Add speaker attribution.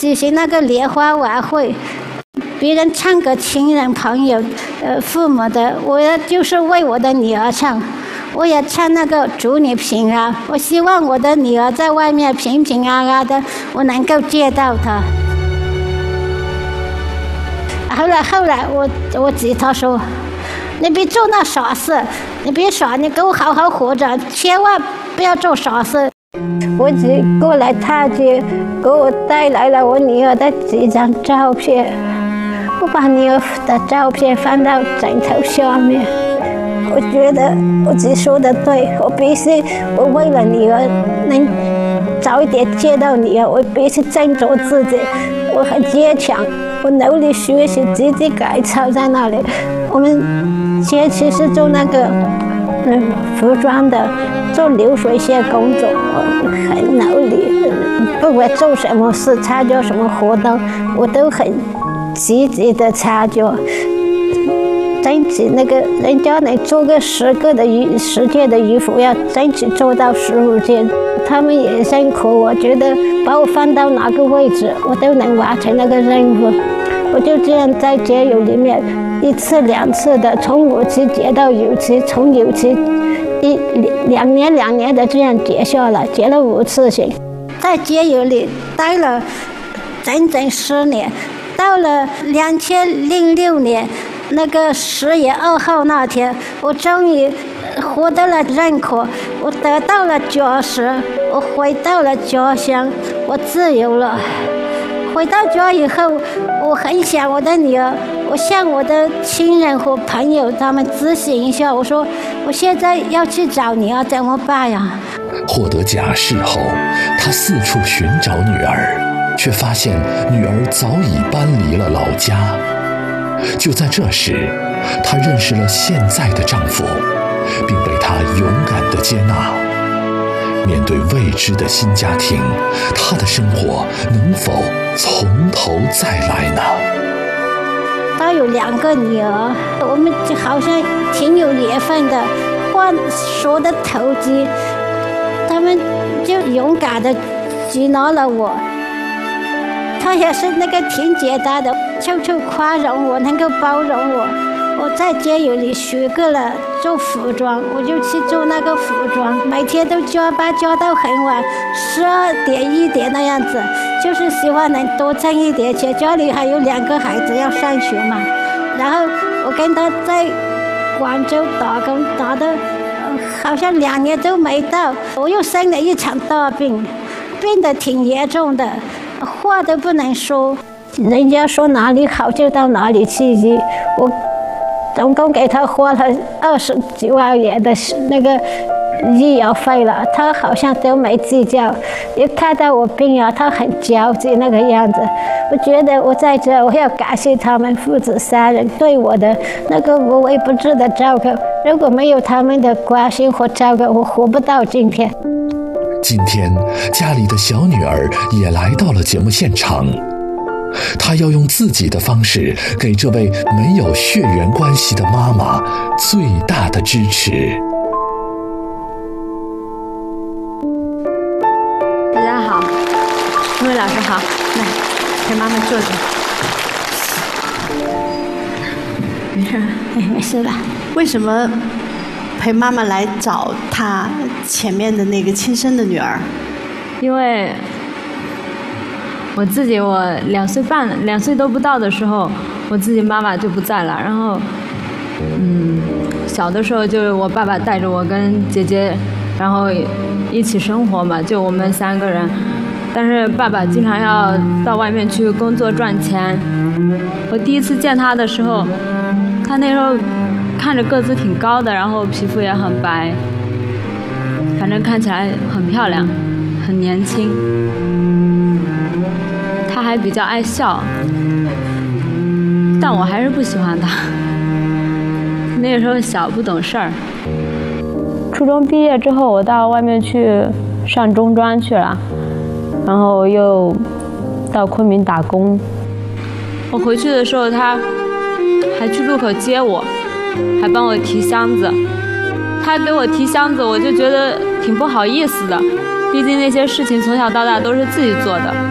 Speaker 1: 举行那个联欢晚会，别人唱给亲人朋友、父母的，我就是为我的女儿唱。我也唱那个祝你平安，我希望我的女儿在外面平平安安的，我能够见到她。后来我吉他说，你别做那傻事，你别傻，你给我好好活着，千万不要做傻事。我只过来他家，给我带来了我女儿的几张照片，我把女儿的照片放到枕头下面。我觉得我只说的对，我必须，我为了女儿能早一点见到女儿，我必须振作自己，我很坚强，我努力学习，自己改造在那里。我们前期是做那个服装的，做流水线工作，我很努力，不管做什么事，参加什么活动，我都很积极的参加。争取那个人家能做个10件的衣服，要争取做到15件。他们也辛苦，我觉得把我放到哪个位置，我都能完成那个任务。我就这样在节友里面1次2次的，从5期结到9期，从9期2年的这样结下来，结了5次行，在节友里待了整整10年。到了2006年。那个10月2号那天，我终于获得了认可，我得到了奖识，我回到了家乡，我自由了。回到家以后，我很想我的女儿，我向我的亲人和朋友他们咨询一下，我说我现在要去找女儿怎么办呀？
Speaker 2: 获得假释后，他四处寻找女儿，却发现女儿早已搬离了老家。就在这时，她认识了现在的丈夫，并被他勇敢地接纳。面对未知的新家庭，她的生活能否从头再来呢？
Speaker 1: 她有2个女儿，我们好像挺有缘分的，话说的投机，他们就勇敢地接纳了我。他也是那个挺简单的，处处宽容我，能够包容我。我在节友里学过了做服装，我就去做那个服装，每天都加班加到很晚，12点1点那样子，就是希望能多挣一点钱。家里还有2个孩子要上学嘛，然后我跟他在广州打工，打的好像2年都没到，我又生了一场大病，病得挺严重的。话都不能说，人家说哪里好就到哪里去医，我总共给他花了20几万元的那个医药费了，他好像都没计较。一看到我病啊，他很焦急那个样子。我觉得我在这，我要感谢他们父子3人对我的那个无微不至的照顾，如果没有他们的关心和照顾，我活不到今天。
Speaker 2: 今天家里的小女儿也来到了节目现场，她要用自己的方式给这位没有血缘关系的妈妈最大的支持。
Speaker 3: 大家好，各位老师好，来陪妈妈坐坐。没事，
Speaker 1: 没事吧？
Speaker 3: 为什么陪妈妈来找她前面的那个亲生的女儿？
Speaker 4: 因为我2岁半，2岁都不到的时候，我自己妈妈就不在了。然后，小的时候就是我爸爸带着我跟姐姐，然后一起生活嘛，就我们3个人。但是爸爸经常要到外面去工作赚钱。我第一次见他的时候，他那时候看着个子挺高的，然后皮肤也很白，反正看起来很漂亮，很年轻。他还比较爱笑，但我还是不喜欢他。那个时候小不懂事儿。初中毕业之后，我到外面去上中专去了，然后又到昆明打工。我回去的时候，他还去路口接我，还帮我提箱子。他给我提箱子，我就觉得挺不好意思的，毕竟那些事情从小到大都是自己做的。